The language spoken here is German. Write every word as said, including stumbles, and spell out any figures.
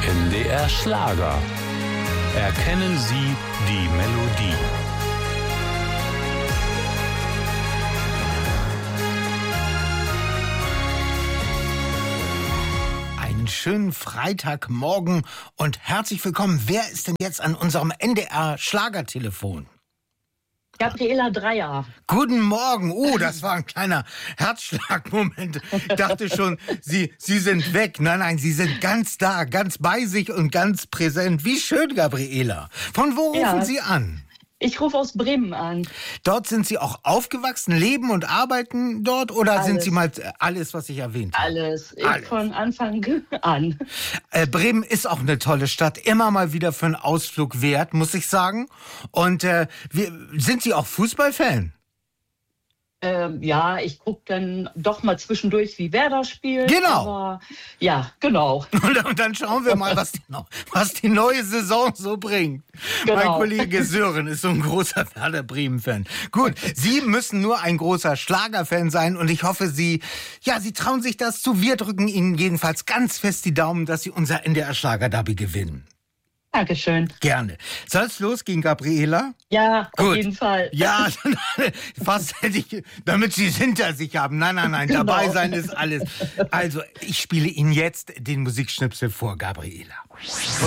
N D R Schlager. Erkennen Sie die Melodie. Einen schönen Freitagmorgen und herzlich willkommen. Wer ist denn jetzt an unserem N D R Schlagertelefon? Gabriela Dreyer. Guten Morgen. Oh, das war ein kleiner Herzschlagmoment. Ich dachte schon, Sie, Sie sind weg. Nein, nein, Sie sind ganz da, ganz bei sich und ganz präsent. Wie schön, Gabriela. Von wo rufen Ja. Sie an? Ich rufe aus Bremen an. Dort sind Sie auch aufgewachsen, leben und arbeiten dort? Oder Alles. sind Sie mal alles, was ich erwähnt habe? Alles. Ich Alles. Von Anfang an. Äh, Bremen ist auch eine tolle Stadt, immer mal wieder für einen Ausflug wert, muss ich sagen. Und äh, wir, sind Sie auch Fußballfan? Ähm, ja, ich gucke dann doch mal zwischendurch, wie Werder spielt. Genau. Aber, ja, genau. Und, und dann schauen wir mal, was die, was die neue Saison so bringt. Genau. Mein Kollege Sören ist so ein großer Werder Bremen-Fan. Gut, Sie müssen nur ein großer Schlagerfan sein und ich hoffe, Sie, ja, Sie trauen sich das zu. Wir drücken Ihnen jedenfalls ganz fest die Daumen, dass Sie unser N D R Schlager-Derby gewinnen. Dankeschön. Gerne. Soll es losgehen, Gabriela? Ja, Gut. auf jeden Fall. Ja, fast hätte ich, damit Sie es hinter sich haben. Nein, nein, nein, Genau. dabei sein ist alles. Also, ich spiele Ihnen jetzt den Musikschnipsel vor, Gabriela.